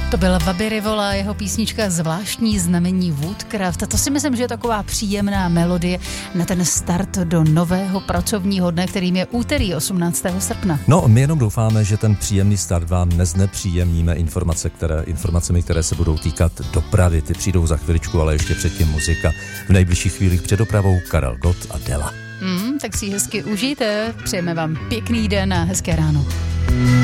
To byla Bobby Revola, jeho písnička Zvláštní znamení Woodcraft. A to si myslím, že je taková příjemná melodie na ten start do nového pracovního dne, kterým je úterý 18. srpna. No, my jenom doufáme, že ten příjemný start vám neznepříjemníme informacemi, které se budou týkat dopravy. Ty přijdou za chviličku, ale ještě předtím muzika. V nejbližších chvílích před dopravou Karel Gott a Della. Tak si hezky užijte. Přejeme vám pěkný den a hezké ráno.